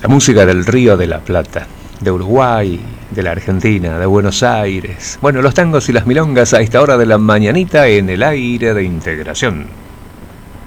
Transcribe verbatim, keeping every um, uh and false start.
La música del Río de la Plata, de Uruguay, de la Argentina, de Buenos Aires. Bueno, los tangos y las milongas a esta hora de la mañanita en el aire de integración.